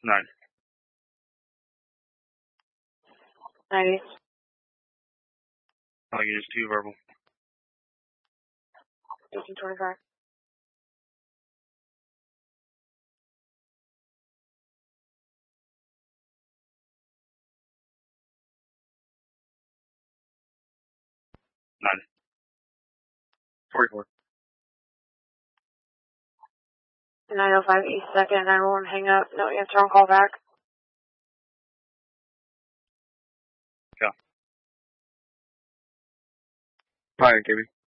9. 90. I'll use 2 verbal. 1825. Nine. 44. 905 East 2nd, 911, hang up. No answer on call back. Yeah. Fire, KB.